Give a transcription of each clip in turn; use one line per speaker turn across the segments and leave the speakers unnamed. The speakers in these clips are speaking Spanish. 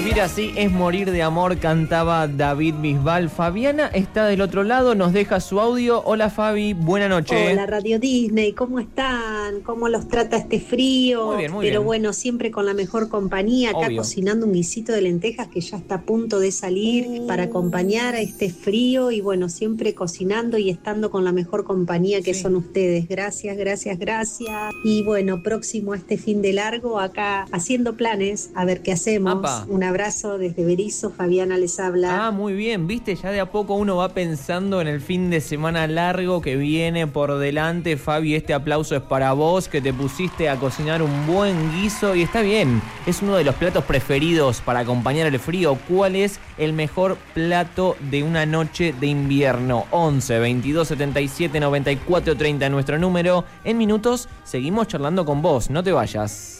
Vivir así es morir de amor, cantaba David Bisbal. Fabiana está del otro lado, nos deja su audio. Hola Fabi, buena noche.
Hola Radio Disney, ¿cómo están? ¿Cómo los trata este frío?
Muy bien, muy
Pero
bien.
bueno, siempre con la mejor compañía, acá
Obvio.
cocinando un guisito de lentejas que ya está a punto de salir para acompañar a este frío y bueno, siempre cocinando y estando con la mejor compañía que son ustedes. Gracias, gracias, gracias. Y bueno, próximo a este fin de largo, acá haciendo planes, a ver qué hacemos.
Apa.
Un abrazo desde Berizo, Fabiana les habla.
Ah, muy bien, viste, ya de a poco uno va pensando en el fin de semana largo que viene por delante. Fabi, este aplauso es para vos, que te pusiste a cocinar un buen guiso y está bien. Es uno de los platos preferidos para acompañar el frío. ¿Cuál es el mejor plato de una noche de invierno? 11 22 77 94 30 nuestro número. En minutos seguimos charlando con vos, no te vayas.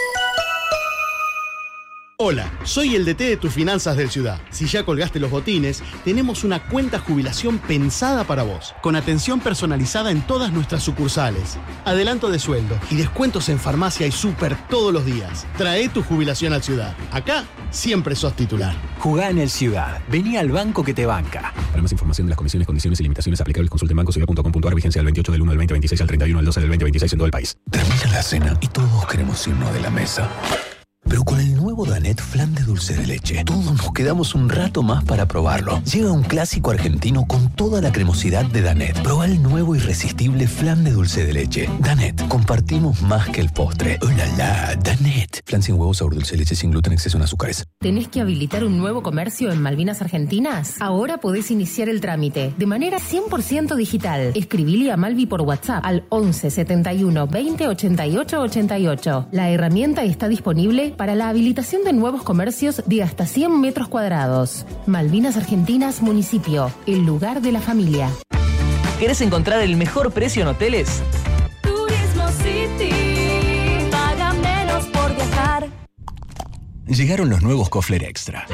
Hola, soy el DT de tus finanzas del Ciudad. Si ya colgaste los botines, tenemos una cuenta jubilación pensada para vos, con atención personalizada en todas nuestras sucursales, adelanto de sueldo y descuentos en farmacia y súper todos los días. Trae tu jubilación al Ciudad. Acá siempre sos titular.
Jugá en el Ciudad. Vení al banco que te banca.
Para más información de las comisiones, condiciones y limitaciones aplicables, consulte en bancociudad.com.ar. Vigencia del 28 del 1 del 2026 al 31 del 12 del 2026 en todo el país.
Termina la cena y todos queremos irnos de la mesa. Pero con el nuevo Danette Flan de dulce de leche, todos nos quedamos un rato más para probarlo. Llega un clásico argentino con toda la cremosidad de Danette. Proba el nuevo irresistible flan de dulce de leche. Danette, compartimos más que el postre. ¡Oh, la, la! Danette. Flan sin huevos, sabor dulce de leche, sin gluten, exceso en azúcares.
¿Tenés que habilitar un nuevo comercio en Malvinas Argentinas? Ahora podés iniciar el trámite de manera 100% digital. Escribile a Malvi por WhatsApp al 11 71 20 88 88. La herramienta está disponible para la habilitación de nuevos comercios de hasta 100 metros cuadrados. Malvinas Argentinas, municipio, el lugar de la familia.
¿Querés encontrar el mejor precio en hoteles?
Turismo City, paga menos por viajar.
Llegaron los nuevos Kofler Extra.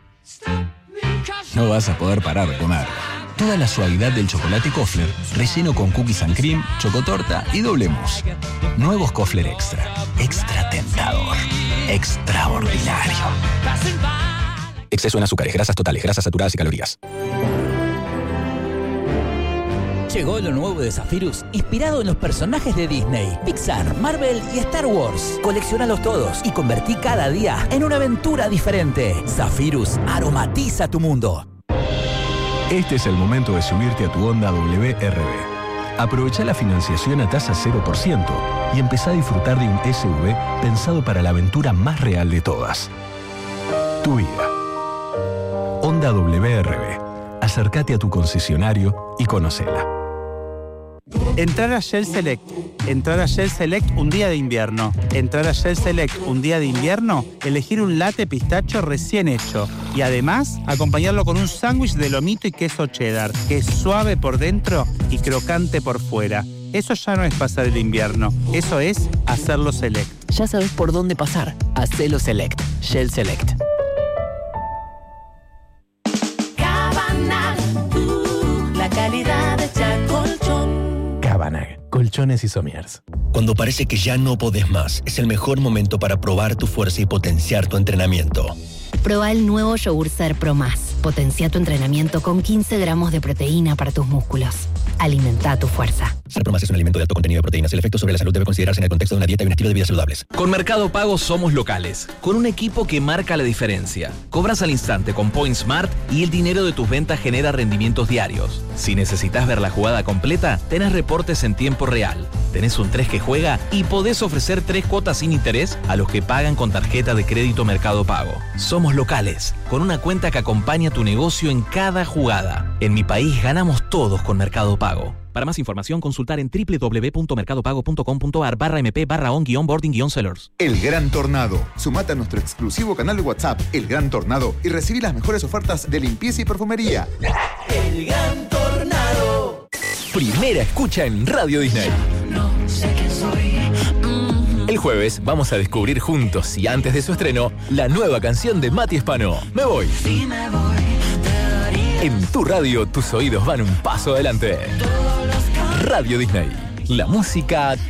No vas a poder parar de comer. Toda la suavidad del chocolate Kofler, relleno con cookies and cream, chocotorta y doble mousse. Nuevos Kofler Extra. Extra tentador. Extraordinario.
Exceso en azúcares, grasas totales, grasas saturadas y calorías.
Llegó lo nuevo de Zephyrus, inspirado en los personajes de Disney, Pixar, Marvel y Star Wars. Coleccionalos todos y convertí cada día en una aventura diferente. Zephyrus aromatiza tu mundo.
Este es el momento de subirte a tu Honda WRB. Aprovecha la financiación a tasa 0% y empezá a disfrutar de un SUV pensado para la aventura más real de todas. Tu vida. Honda WRB. Acércate a tu concesionario y conócela.
Entrar a Shell Select. Entrar a Shell Select un día de invierno. Entrar a Shell Select un día de invierno, elegir un latte pistacho recién hecho. Y además, acompañarlo con un sándwich de lomito y queso cheddar, que es suave por dentro y crocante por fuera. Eso ya no es pasar el invierno, eso es hacerlo Select.
Ya sabes por dónde pasar. Hacelo Select. Shell Select.
Cabanag, la calidad de Chacolchón.
Cabanag, colchones y somiers.
Cuando parece que ya no podés más, es el mejor momento para probar tu fuerza y potenciar tu entrenamiento.
Proba el nuevo Yogur Ser Pro Más. Potencia tu entrenamiento con 15 gramos de proteína para tus músculos. Alimenta tu fuerza.
Ser Pro Más es un alimento de alto contenido de proteínas. El efecto sobre la salud debe considerarse en el contexto de una dieta y un estilo de vida saludables.
Con Mercado Pago somos locales, con un equipo que marca la diferencia. Cobras al instante con Point Smart y el dinero de tus ventas genera rendimientos diarios. Si necesitas ver la jugada completa, tenés reportes en tiempo real. Tenés un 3 que juega y podés ofrecer 3 cuotas sin interés a los que pagan con tarjeta de crédito Mercado Pago. Somos locales, con una cuenta que acompaña tu negocio en cada jugada. En mi país ganamos todos con Mercado Pago. Para más información, consultar en www.mercadopago.com.ar/mp/on-boarding-sellers.
El Gran Tornado. Sumate a nuestro exclusivo canal de WhatsApp, El Gran Tornado, y recibí las mejores ofertas de limpieza y perfumería.
El Gran Tornado.
Primera escucha en Radio Disney.
No sé qué soy.
El jueves vamos a descubrir juntos y antes de su estreno la nueva canción de Mati Spano, Me Voy.
Si me voy, te daría.
En tu radio tus oídos van un paso adelante. Radio Disney, la música